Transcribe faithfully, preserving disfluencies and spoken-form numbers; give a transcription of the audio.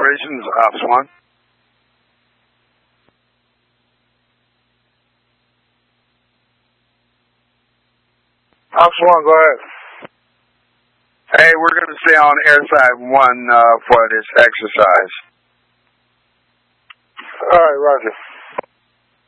operations, Ops one. Ops one, go ahead. Hey, we're going to stay on airside one uh, for this exercise. All right, Roger.